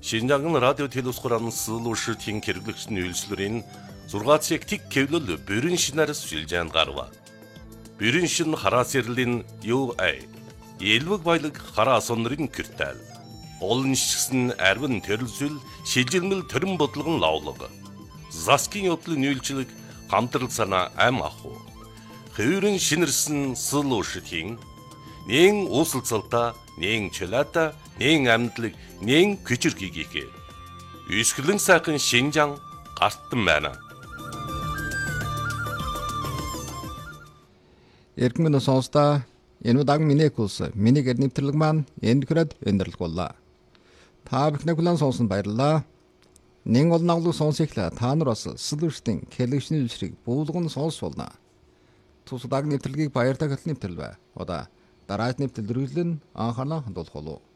Шинжаан радио телевизхоран сылуушийн хэрэглэгчний үйлчлэрийн 6 тик кевлэл бүрэн шинээр сүлжээнд гарва. Бүрэн шин хараас ярлийн UA элвэг баялаг хараа сонрын киртэл. Олон шигсэн арвин төрөлсөл шилжилмэл төрөн бодлогон лавлаг. Заскин явдлын үйлчлэг хамтрал санаа ам аху. Хөврөн шинэрсэн сылуушийн нэн уусалцалта, нэн чөлөөта, нэн амьдлаг, нэн күчирхийгээ. Үсгэлэн сайхан Шинжаан гартан байна. Эргэн минь сонсдоо энэ удаан миний курс миний гэр нэвтрэлэг маань энэ хүрээд өндөрлөг боллоо. Та бүхний хүлээн сонсон баярлалаа. Нэн ол наглуу сонсохлаа та нар бас сэлүүртийн хэлэгчний үсрийг буулган сонсуулна. Тус удаан нэвтрэлгийг баяртай хэлний нэвтрэл бай. Одоо дараагийн нэвтрэл рүүлэн анхаарал хандуулах болов.